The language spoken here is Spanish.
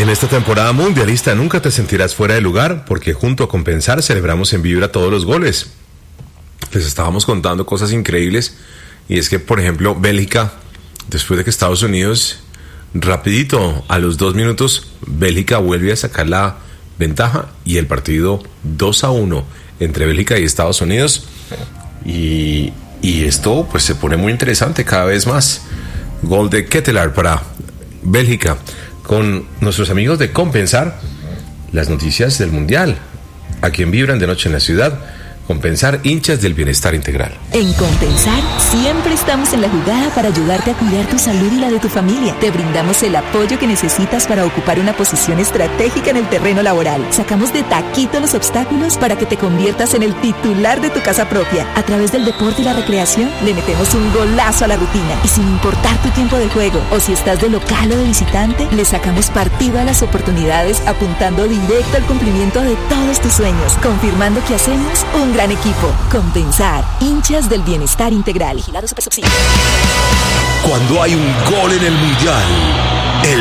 En esta temporada mundialista nunca te sentirás fuera de lugar porque junto a Compensar celebramos en Vibra todos los goles. Les estábamos contando cosas increíbles y es que, por ejemplo, Bélgica, después de que Estados Unidos, rapidito, a los 2 minutos, Bélgica vuelve a sacar la ventaja y el partido 2-1 entre Bélgica y Estados Unidos y esto pues se pone muy interesante cada vez más. Gol de Ketelaar para Bélgica. Con nuestros amigos de Compensar, las noticias del Mundial. Aquí en Vibran de Noche en la Ciudad. Compensar, hinchas del bienestar integral. En Compensar siempre estamos en la jugada para ayudarte a cuidar tu salud y la de tu familia. Te brindamos el apoyo que necesitas para ocupar una posición estratégica en el terreno laboral. Sacamos de taquito los obstáculos para que te conviertas en el titular de tu casa propia. A través del deporte y la recreación le metemos un golazo a la rutina. Y sin importar tu tiempo de juego o si estás de local o de visitante, le sacamos partido a las oportunidades apuntando directo al cumplimiento de todos tus sueños, confirmando que hacemos un gran equipo. Compensar, hinchas del bienestar integral. Vigilado Supersubsidio. Cuando hay un gol en el Mundial,